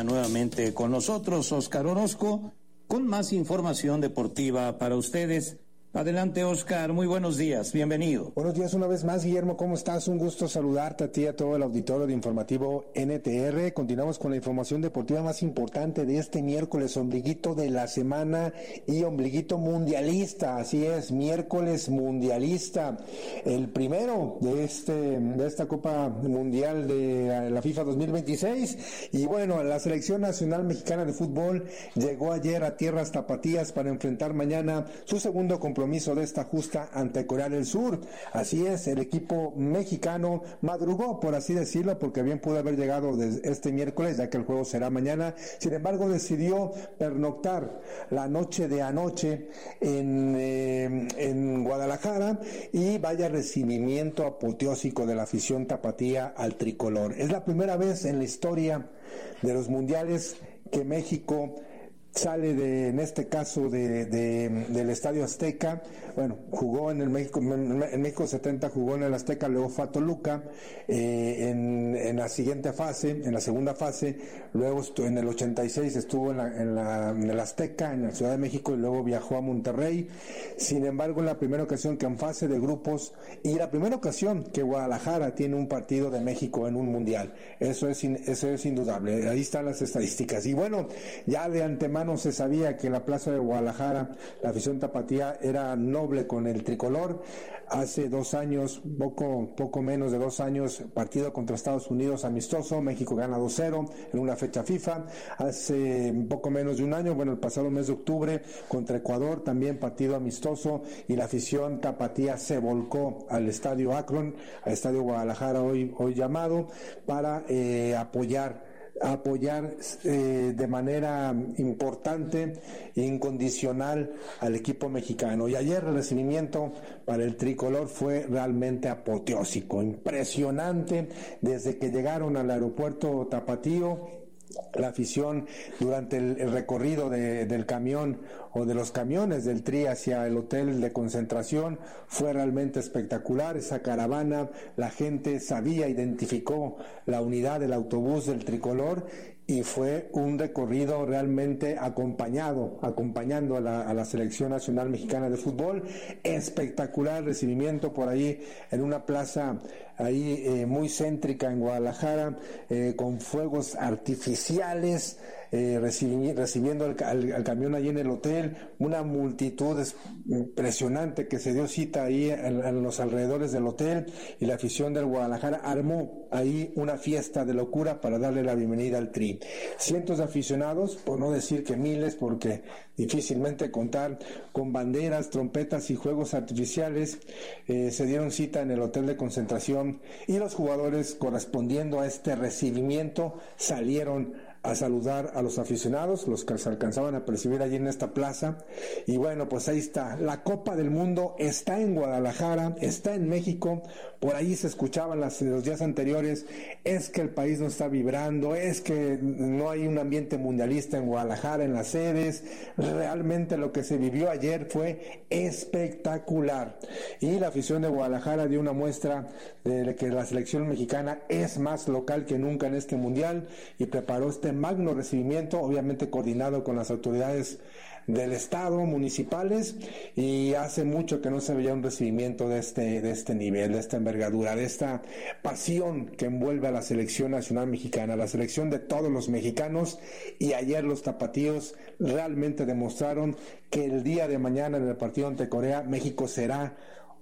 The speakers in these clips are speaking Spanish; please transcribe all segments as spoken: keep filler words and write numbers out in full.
está nuevamente con nosotros Oscar Orozco con más información deportiva para ustedes. Adelante, Oscar, muy buenos días, bienvenido. Buenos días una vez más, Guillermo, ¿cómo estás? Un gusto saludarte a ti y a todo el auditorio de Informativo N T R. Continuamos con la información deportiva más importante de este miércoles, ombliguito de la semana y ombliguito mundialista, así es, miércoles mundialista, el primero de este de esta Copa Mundial de la FIFA dos mil veintiséis, y bueno, la Selección Nacional Mexicana de Fútbol llegó ayer a tierras tapatías para enfrentar mañana su segundo compromiso de esta justa ante Corea del Sur. Así es, el equipo mexicano madrugó, por así decirlo, porque bien pudo haber llegado desde este miércoles, ya que el juego será mañana. Sin embargo, decidió pernoctar la noche de anoche en, eh, en Guadalajara, y vaya recibimiento apoteósico de la afición tapatía al tricolor. Es la primera vez en la historia de los mundiales que México sale de, en este caso, de, de, del Estadio Azteca. Bueno, jugó en el México, en México setenta jugó en el Azteca, luego fue a Toluca, eh, en, en la siguiente fase, en la segunda fase, luego estuvo, en el ochenta y seis estuvo en, la, en, la, en el Azteca, en la Ciudad de México, y luego viajó a Monterrey. Sin embargo, en la primera ocasión que en fase de grupos, y la primera ocasión que Guadalajara tiene un partido de México en un mundial, eso es, eso es indudable, ahí están las estadísticas. Y bueno, ya de antemano se sabía que la plaza de Guadalajara, la afición tapatía era noble con el tricolor. Hace dos años, poco, poco menos de dos años, partido contra Estados Unidos amistoso, México gana dos cero en una fecha FIFA. Hace poco menos de un año, bueno, el pasado mes de octubre, contra Ecuador, también partido amistoso, y la afición tapatía se volcó al estadio Akron, al estadio Guadalajara hoy, hoy llamado, para eh, apoyar apoyar eh, de manera importante e incondicional al equipo mexicano. Y ayer el recibimiento para el tricolor fue realmente apoteósico, impresionante. Desde que llegaron al aeropuerto tapatío, la afición durante el, el recorrido de, del camión o de los camiones del Tri hacia el hotel de concentración fue realmente espectacular. Esa caravana, la gente sabía, identificó la unidad del autobús del tricolor, y fue un recorrido realmente acompañado, acompañando a la, a la Selección Nacional Mexicana de Fútbol. Espectacular recibimiento por ahí en una plaza ahí eh, muy céntrica en Guadalajara, eh, con fuegos artificiales, eh, recibi- recibiendo al, al, al camión allí en el hotel, una multitud impresionante que se dio cita ahí en, en los alrededores del hotel, y la afición del Guadalajara armó ahí una fiesta de locura para darle la bienvenida al Tri. Cientos de aficionados, por no decir que miles, porque difícilmente contar, con banderas, trompetas y juegos artificiales, eh, se dieron cita en el hotel de concentración, y los jugadores, correspondiendo a este recibimiento, salieron a saludar a los aficionados, los que se alcanzaban a percibir allí en esta plaza. Y bueno, pues ahí está, la Copa del Mundo está en Guadalajara, está en México. Por ahí se escuchaban las, los días anteriores, es que el país no está vibrando, es que no hay un ambiente mundialista en Guadalajara, en las sedes. Realmente lo que se vivió ayer fue espectacular, y la afición de Guadalajara dio una muestra de que la selección mexicana es más local que nunca en este mundial, y preparó este magno recibimiento, obviamente coordinado con las autoridades del estado, municipales, y hace mucho que no se veía un recibimiento de este, de este nivel, de esta envergadura, de esta pasión que envuelve a la selección nacional mexicana, la selección de todos los mexicanos. Y ayer los tapatíos realmente demostraron que el día de mañana, en el partido ante Corea, México será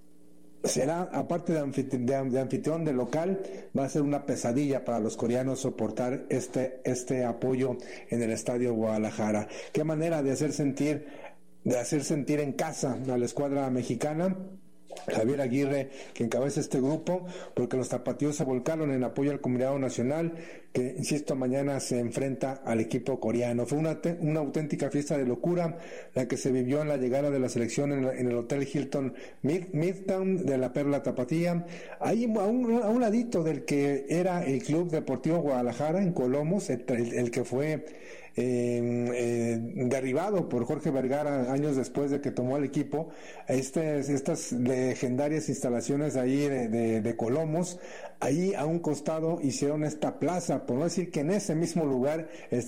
será, aparte de, anfitri- de, de anfitrión de local, va a ser una pesadilla para los coreanos soportar este, este apoyo en el estadio Guadalajara. Qué manera de hacer sentir, de hacer sentir en casa a la escuadra mexicana. Javier Aguirre, que encabeza este grupo, porque los tapatíos se volcaron en apoyo al combinado nacional, que, insisto, mañana se enfrenta al equipo coreano. Fue una, una auténtica fiesta de locura la que se vivió en la llegada de la selección en, en el Hotel Hilton Mid, Midtown de la Perla Tapatía, ahí a un, a un ladito del que era el Club Deportivo Guadalajara en Colomos, el, el, el que fue Eh, eh, derribado por Jorge Vergara años después de que tomó el equipo. Este, estas legendarias instalaciones ahí de, de, de Colomos, ahí a un costado hicieron esta plaza, por no decir que en ese mismo lugar está